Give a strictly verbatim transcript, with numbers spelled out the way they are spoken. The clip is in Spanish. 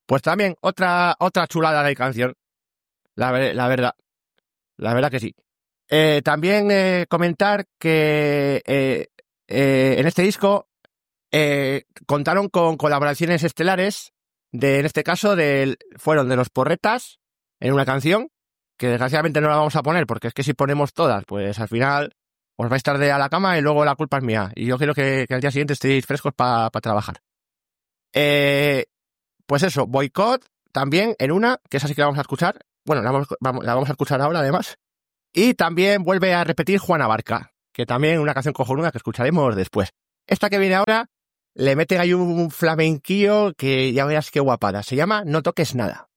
Pues también otra otra chulada de canción. La, la verdad. La verdad que sí. Eh, también eh, comentar que eh, eh, en este disco eh, contaron con colaboraciones estelares, de, en este caso de, fueron de Los Porretas, en una canción, que desgraciadamente no la vamos a poner, porque es que si ponemos todas, pues al final os vais tarde a la cama y luego la culpa es mía. Y yo quiero que, que al día siguiente estéis frescos para pa trabajar. Eh, pues eso, Boicot también en una, que esa sí que la vamos a escuchar. Bueno, la vamos, vamos, la vamos a escuchar ahora además. Y también vuelve a repetir Juana Barca, que también una canción cojonuda que escucharemos después. Esta que viene ahora le meten ahí un flamenquillo que ya veas qué guapada. Se llama No toques nada.